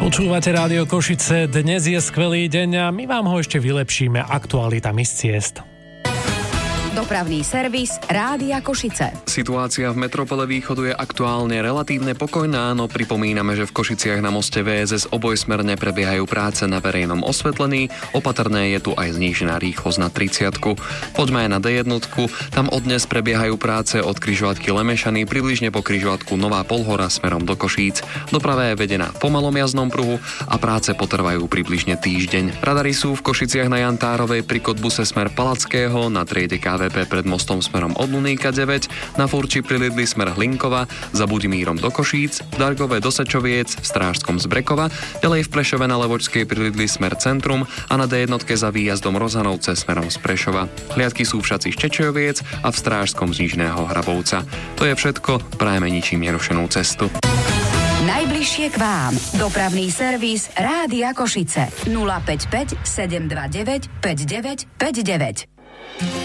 Počúvate Rádio Košice, dnes je skvelý deň a my vám ho ešte vylepšíme aktualitami z ciest. Dopravný servis Rádia Košice. Situácia v metropole Východu je aktuálne relatívne pokojná, no pripomíname, že v Košiciach na moste VSS obojsmerne prebiehajú práce na verejnom osvetlení. Opatrné je tu aj znížená rýchlosť na 30. Poďme aj na D1. Tam od dnes prebiehajú práce od križovatky Lemešany približne po križovatku Nová Polhora smerom do Košíc. Doprava je vedená v pomalom jazdnom pruhu a práce potrvajú približne týždeň. Radary sú v Košiciach na Jantárovej pri Kodbuse smer Palackého, na triede KVP pred mostom smerom od Luníka 9, na Furči pri Lidli smer Hlinkova, za Budimírom do Košíc, v Dargove do Sečoviec, v Strážskom z Brekova, ďalej v Prešove na Levočskej pri Lidli smer Centrum a na D1 za výjazdom Rozanovce smerom z Prešova. Hliadky sú v Šaci z Čečoviec a v Strážskom z Nižného Hrabovca. To je všetko, prajeme ničím nerušenú cestu. Najbližšie k vám. Dopravný servis Rádia Košice. 055 729 5959.